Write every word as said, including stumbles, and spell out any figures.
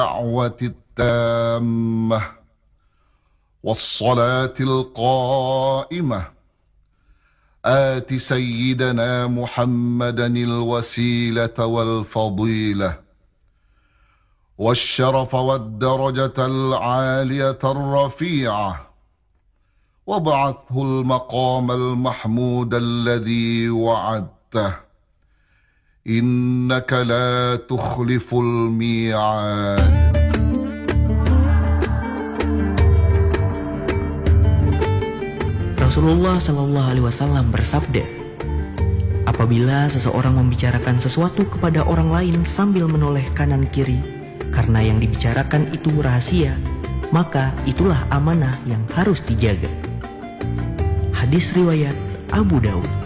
الدعوة التامة والصلاة القائمة آت سيدنا محمدا الوسيلة والفضيلة والشرف والدرجة العالية الرفيعة وابعثه المقام المحمود الذي وعدته إنك لا تخلف الميعاد. Rasulullah Shallallahu Alaihi Wasallam bersabda, apabila seseorang membicarakan sesuatu kepada orang lain sambil menoleh kanan kiri, karena yang dibicarakan itu rahasia, maka itulah amanah yang harus dijaga. Hadis riwayat Abu Daud.